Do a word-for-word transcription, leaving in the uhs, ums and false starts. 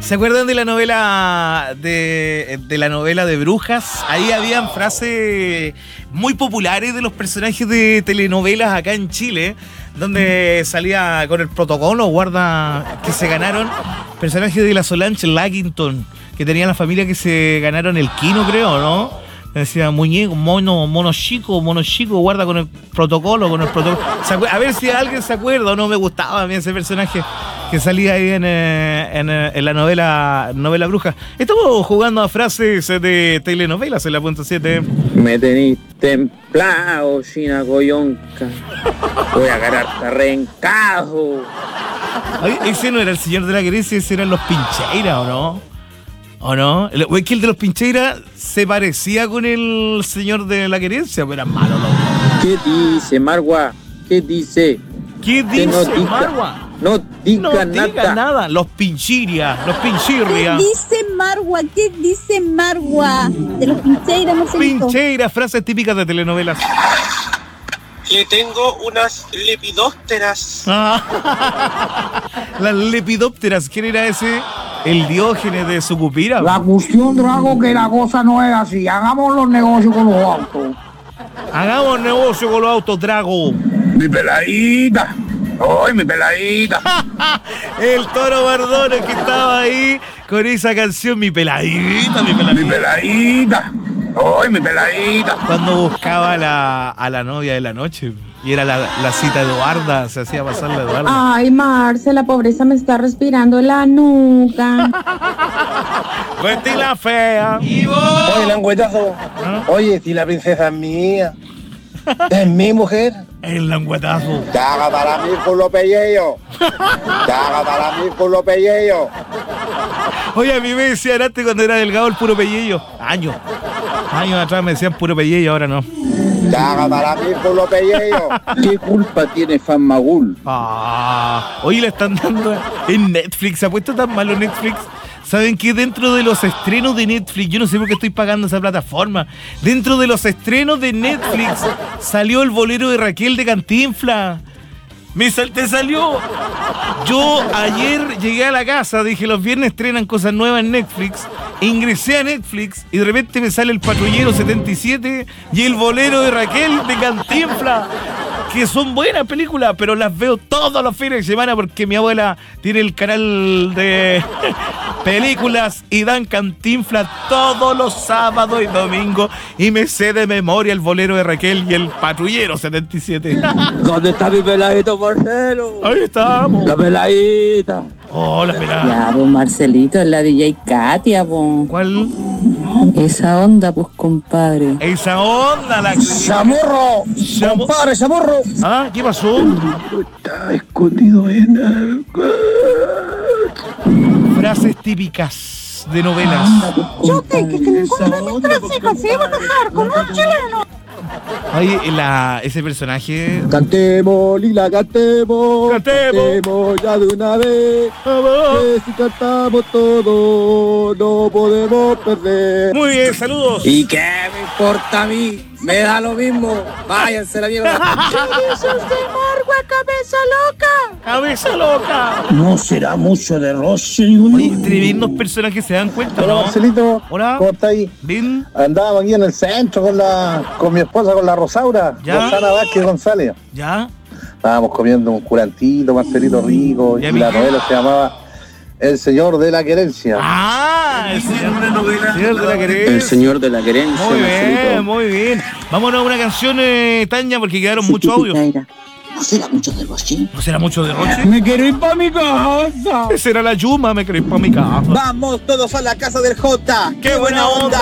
¿Se acuerdan de la novela de, de la novela de Brujas? Ahí habían frases muy populares de los personajes de telenovelas acá en Chile, donde salía con el protocolo, guarda que se ganaron, personajes de la Solange Lackington, que tenían la familia que se ganaron el Kino, creo, ¿no? Decía muñeco, mono, mono chico, mono chico, guarda con el protocolo, con el protocolo. A ver si alguien se acuerda o no. Me gustaba a mí ese personaje que salía ahí en, en, en la novela novela Bruja. Estamos jugando a frases de telenovelas en la punto siete. Me tenéis templado, China Coyonca. Voy a ganarte arrancado. Ese no era el señor de la Grecia, ese eran los Pincheira, ¿o no? ¿O no? Es que el de los Pincheira se parecía con el señor de la Querencia, pero era malo, ¿no? ¿Qué dice, Margua? ¿Qué dice? ¿Qué dice, no diga, Margua? No diga no nada. No diga nada. Los Pinchiria, los Pinchirria. ¿Qué dice Margua? ¿Qué dice Margua? De los Pincheira, Marcelito. Pincheira, frases típicas de telenovelas. Le tengo unas lepidópteras. Ah, las lepidópteras, ¿quién era ese? El Diógenes de Sucupira. La cuestión, Drago, que la cosa no es así. Hagamos los negocios con los autos. Hagamos negocio con los autos, Drago. Mi peladita. ¡Ay, mi peladita! El Toro Mardones que estaba ahí con esa canción, mi peladita, mi peladita. Mi peladita. ¡Ay, mi peladita! Cuando buscaba a la, a la novia de la noche. Y era la, la cita Eduarda, se hacía pasar la Eduarda. Ay, Marce, la pobreza me está respirando la nuca. Vete la fea. Oye, languetazo. ¿Ah? Oye, si la princesa es mía. Es mi mujer. El languetazo. Caga para mí con los pellejos. Caga para mí con los pellejos. Oye, a mí me decían antes cuando era delgado el puro pellillo. Años. Años atrás me decían puro pellillo, ahora no. Caga para mí con los pellejos. ¿Qué culpa tiene Fanmagul? Ah, oye, le están dando en Netflix. ¿Se ha puesto tan malo Netflix? ¿Saben qué? Dentro de los estrenos de Netflix, yo no sé por qué estoy pagando esa plataforma. Dentro de los estrenos de Netflix salió el bolero de Raquel de Cantinflas. Me sal, te salió. Yo ayer llegué a la casa, dije los viernes estrenan cosas nuevas en Netflix. Ingresé a Netflix y de repente me sale el Patrullero setenta y siete y el bolero de Raquel de Cantinflas. Que son buenas películas, pero las veo todos los fines de semana porque mi abuela tiene el canal de películas y dan Cantinflas todos los sábados y domingos y me sé de memoria el bolero de Raquel y el Patrullero setenta y siete. ¿Dónde está mi peladito, Marcelo? Ahí estamos. La peladita. Oh, la pelada. Ya, pues Marcelito, es la D J Katia, pues. ¿Cuál? Esa onda, pues, compadre. Esa onda, la... ¡Chamorro! ¡Compadre, chamorro! ¿Ah? ¿Qué pasó? Está escondido en algo. Frases típicas de novelas. Yo te que ninguno de mis tres hijos se iba a casar con un chileno. Oye, la, ese personaje... Cantemos, Lila, cantemos. Cantemos. Cantemos ya de una vez. Que si cantamos todo, no podemos perder. Muy bien, saludos. ¿Y qué me importa a mí? Me da lo mismo. Váyanse la mierda. ¡Esos de Margua, cabeza loca! ¡Cabeza loca! No será mucho de Rossi. Oye, tremendos personajes, ¿se dan cuenta, Hola, no? Marcelito. Hola. ¿Cómo está ahí? ¿Bien? Andábamos aquí en el centro con la con mi esposa, con la Rosaura. ¿Ya? Rosana Vázquez González. ¿Ya? Estábamos comiendo un curantito, Marcelito rico. ¿Ya Y mi la qué? novela se llamaba El Señor de la Querencia. ¡Ah! El señor de la novela. Señor de la querencia. El señor de la querencia, Muy bien, Marcelito. muy bien. Vámonos a una canción, eh, Tania, porque quedaron muchos audios. No será mucho de Rossi. ¿No será mucho de Roche? Me quiero ir para mi casa. Esa era la Yuma, me creí para mi casa. Vamos todos a la casa del Jota. ¡Qué buena onda!